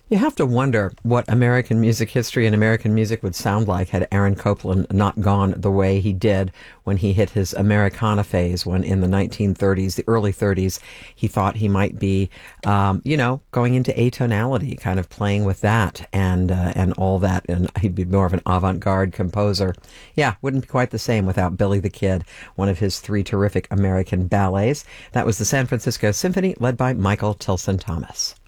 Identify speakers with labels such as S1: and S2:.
S1: You have to wonder what American music history and American music would sound like had Aaron Copland not gone the way he did when he hit his Americana phase, when in the 1930s, the early 30s, he thought he might be, going into atonality, kind of playing with that and all that, and he'd be more of an avant-garde composer. Yeah, wouldn't be quite the same without Billy the Kid, one of his three terrific American ballets. That was the San Francisco Symphony, led by Michael Tilson Thomas.